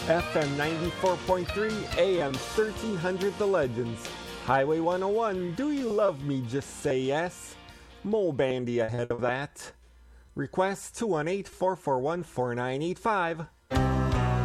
FM 94.3, AM 1300 The Legends. Highway 101, Do You Love Me? Just Say Yes. Mo Bandy ahead of that. Request 218-441-4985.